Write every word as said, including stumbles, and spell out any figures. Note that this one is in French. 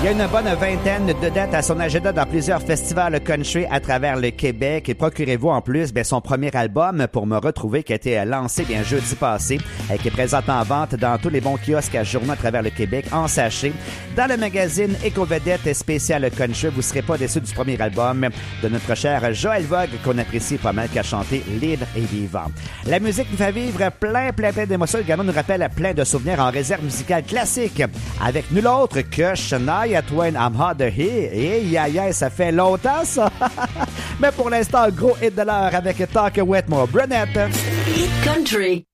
Il y a une bonne vingtaine de dates à son agenda dans plusieurs festivals country à travers le Québec. Et procurez-vous en plus bien, son premier album Pour me retrouver qui a été lancé bien jeudi passé et qui est présentement en vente dans tous les bons kiosques à journaux à travers le Québec en sachet. Dans le magazine Éco-Vedette spécial country, vous ne serez pas déçus du premier album de notre cher Joël Vogue qu'on apprécie pas mal qu'à chanter Libre et Vivant. La musique nous fait vivre plein, plein, plein d'émotions. Également nous rappelle plein de souvenirs en réserve musicale classique avec nul autre que Shania Twain, I'm Hot to Hear. Et yeah, yeah, ça fait longtemps ça. Mais pour l'instant, gros hit de l'heure avec Talk Wetmore. Brunette. Hit Country.